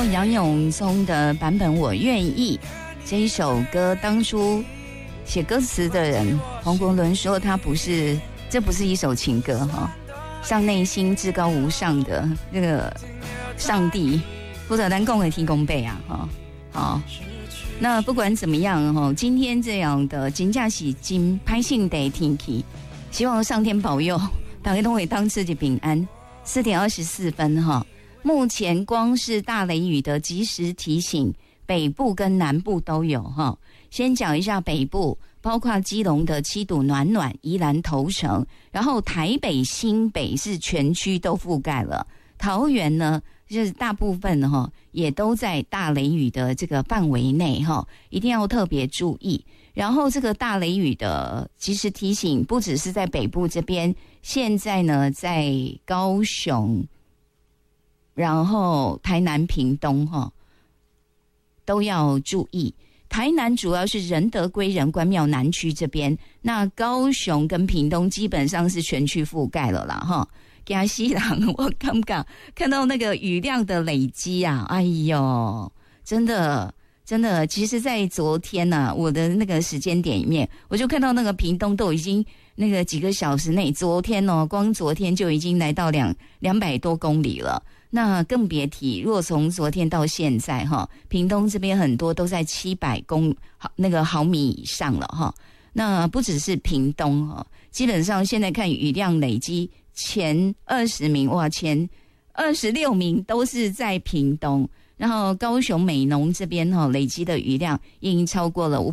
杨永松的版本《我愿意》这一首歌，当初写歌词的人黄国伦说，这不是一首情歌哈，向内心至高无上的那个上帝，或者咱讲的天公伯啊哈。好，那不管怎么样哈，今天这样的真正是真歹性的天气，希望上天保佑，大家都会当自己平安。4点24分哈。目前光是大雷雨的即时提醒，北部跟南部都有哈。先讲一下北部，包括基隆的七堵、暖暖、宜兰头城，然后台北、新北是全区都覆盖了。桃园呢，就是大部分哈也都在大雷雨的这个范围内哈，一定要特别注意。然后这个大雷雨的即时提醒，不只是在北部这边，现在呢在高雄。然后台南、屏东都要注意。台南主要是仁德、归仁、关庙南区这边，那高雄跟屏东基本上是全区覆盖了啦哈。嘉西人，我刚刚看到那个雨量的累积啊，哎呦，真的，其实在昨天啊，我的那个时间点里面，我就看到那个屏东都已经那个几个小时内，光昨天就已经来到200多公里了。那更别提，如果从昨天到现在哈，屏东这边很多都在700毫米以上了哈。那不只是屏东哈，基本上现在看雨量累积前20名哇，前26名都是在屏东。然后高雄美浓这边哈，累积的雨量已经超过了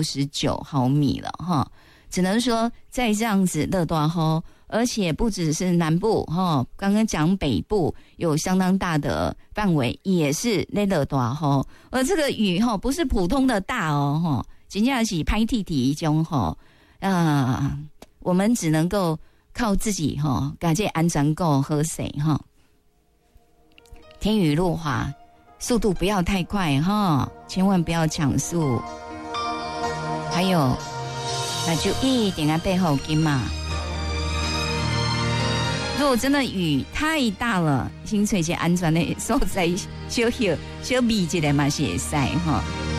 569毫米了哈。只能说在这样子热大雨，而且不只是南部哈，刚刚讲北部有相当大的范围也是在热大雨，而这个雨哈不是普通的大哦哈，真正是歹铁铁一种哈我们只能够靠自己哈，感谢安全够喝水哈。天雨路滑，速度不要太快哈，千万不要抢速。还有，那就一定要背后跟嘛。如果真的雨太大了，请找一些安全的所在，小避一下嘛是会使哈。